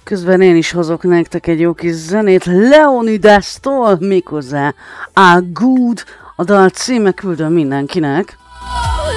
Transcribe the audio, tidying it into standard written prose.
Közben én is hozok nektek egy jó kis zenét Leonidas-tól, méghozzá A Good, a dal címe, küldöm mindenkinek.